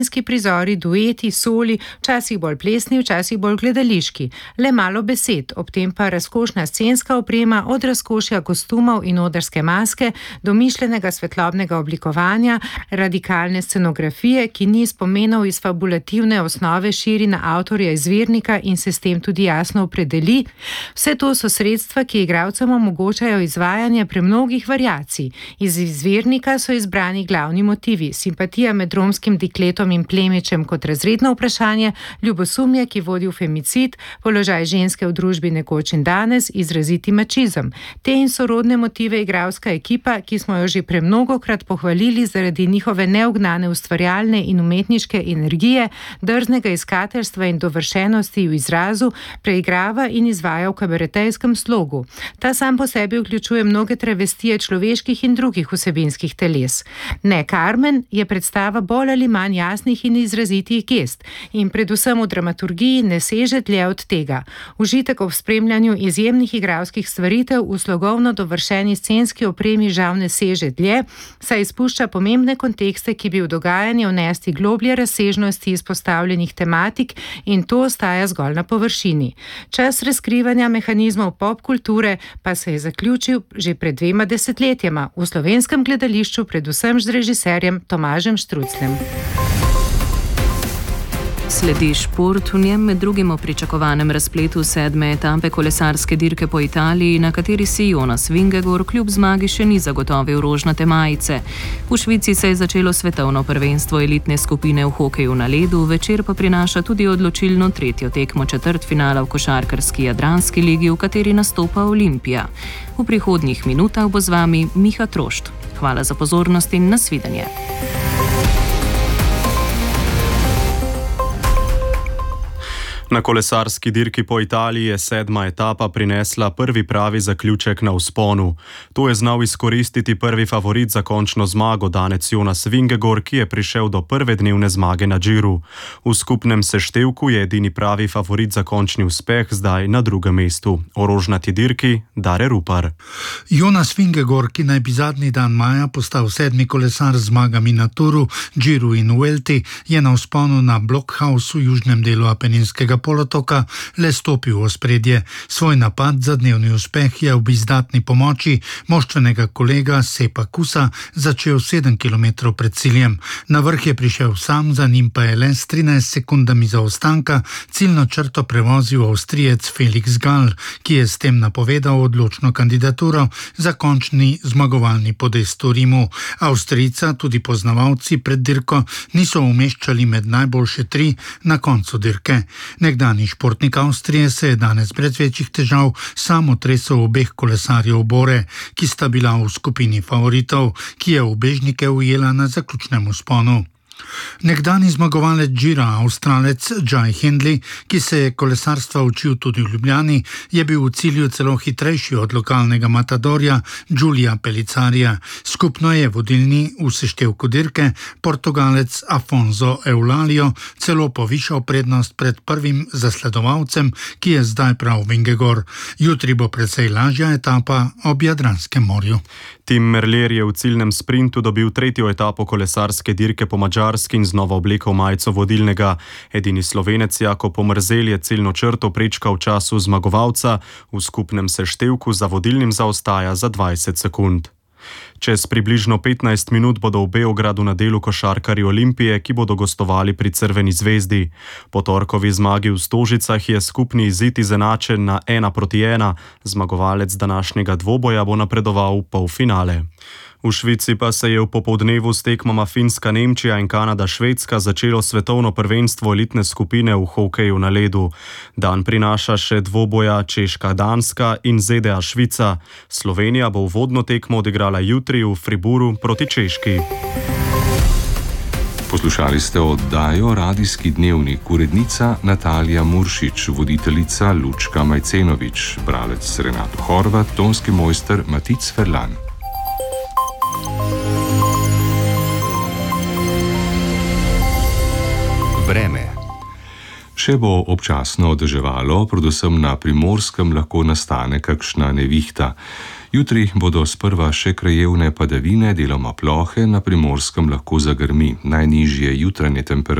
prizori, dueti, soli, včasih bolj plesni, včasih bolj gledališki. Le malo besed, ob tem pa razkošna scenska oprema, od razkošja kostumov in odrske maske do mišljenega svetlobnega oblikovanja, radikalne scenografije, ki niz pomenov iz fabulativne osnove širi na avtorja izvirnika in se s tem tudi jasno opredeli. Vse to so sredstva, ki igralcem omogočajo izvajanje premnogih variacij. Iz izvirnika so izbrani glavni motivi: simpatija med romskim dekletom in plemičem kot razredno vprašanje, ljubosumje, ki vodi v femicid, položaj ženske v družbi nekoč in danes, izraziti mačizem. Te in sorodne motive igralska ekipa, ki smo jo že premnogokrat pohvalili zaradi njihove neugnane ustvarjalne in umetniške energije, drznega iskateljstva in dovršenosti v izrazu, preigrava in izvaja v kabaretejskem slogu. Ta sam po sebi vključuje mnoge travestije človeških in drugih vsebinskih teles. Ne, Carmen je predstava bolj ali manj jasnih in izrazitih gest in predvsem v dramaturgiji ne seže dlje od tega. Užitek ob spremljanju izjemnih igralskih stvaritev v slogovno dovršeni scenski opremi žal ne seže dlje, saj izpušča pomembne kontekste, ki bi v dogajanje vnesti globlje razsežnosti izpostavljenih tematik, in to ostaja zgolj na površini. Čas razkrivanja mehanizmov popkulture pa se je zaključil že pred 2 desetletjema v slovenskem gledališču, predvsem z režiserjem Tomažem Štrucljem. Sledi šport, v njem med drugim o pričakovanem razpletu 7. etape kolesarske dirke po Italiji, na kateri si Jonas Vingegaard kljub zmagi še ni zagotovil rožnate majice. V Švici se je začelo svetovno prvenstvo elitne skupine v hokeju na ledu, večer pa prinaša tudi odločilno 3. tekmo četrtfinala v košarkarski Jadranski ligi, v kateri nastopa Olimpija. V prihodnjih minutah bo z vami Miha Trošt. Hvala za pozornost in nasvidenje. Na kolesarski dirki po Italiji je 7. etapa prinesla prvi pravi zaključek na vzponu. To je znal izkoristiti prvi favorit za končno zmago, danec Jonas Vingegaard, ki je prišel do prve dnevne zmage na Giru. V skupnem seštevku je edini pravi favorit za končni uspeh zdaj na drugem mestu. O rožnati dirki Dare Rupar. Jonas Vingegaard, ki naj bi zadnji dan maja postal 7. kolesar z zmagami na Touru, Giru in Vuelti, je na vzponu na Blockhaus v južnem delu Apeninskega polotoka le stopil v ospredje. Svoj napad za dnevni uspeh je ob izdatni pomoči moštvenega kolega Sepa Kusa začel 7 km pred ciljem. Na vrh je prišel sam, za njim pa je le s 13 sekundami zaostanka ciljno črto prevozil Avstrijec Felix Gall, ki je s tem napovedal odločno kandidaturo za končni zmagovalni podest v Rimu. Avstrijca tudi poznavalci pred dirko niso umeščali med najboljše 3 na koncu dirke. Nekdani športnik Avstrije se je danes brez večjih težav sam otresel obeh kolesarjev Bore, ki sta bila v skupini favoritov, ki je ubežnike ujela na zaključnem vzponu. Nekdani zmagovalec Gira, Avstralec Jai Hindley, ki se je kolesarstva učil tudi v Ljubljani, je bil v cilju celo hitrejši od lokalnega matadorja Giulia Pellizzarija. Skupno je vodilni v seštevku dirke Portugalec Afonso Eulalio celo povišal prednost pred prvim zasledovalcem, ki je zdaj prav Vingegaard. Jutri bo precej lažja etapa ob Jadranskem morju. Tim Merlier je v ciljnem sprintu dobil 3. etapo kolesarske dirke po Madžarski in znova oblekal majico vodilnega. Edini Slovenec Jakob Omerzel je ciljno črto prečkal v času zmagovalca, v skupnem seštevku za vodilnim zaostaja za 20 sekund. Čez približno 15 minut bodo v Beogradu na delu košarkarji Olimpije, ki bodo gostovali pri Crveni zvezdi. Po torkovi zmagi v Stožicah je skupni izid izenačen na 1:1. Zmagovalec današnjega dvoboja bo napredoval v polfinale. V Švici pa se je v popoldnevu s tekmama Finska, Nemčija in Kanada, Švedska začelo svetovno prvenstvo elitne skupine v hokeju na ledu. Dan prinaša še dvoboja Češka, Danska in ZDA, Švica. Slovenija bo uvodno tekmo odigrala jutri v Friburu proti Češki. Poslušali ste oddajo Radijski dnevnik, urednica Natalija Muršič, voditeljica Lučka Majcenovič, bralec Renato Horvat, tonski mojster Matic Ferlan. Vreme. Še bo občasno deževalo, predvsem na Primorskem lahko nastane kakšna nevihta. Jutri bodo sprva še krajevne padavine, deloma plohe, na Primorskem lahko zagrmi. Najnižje jutranje temperature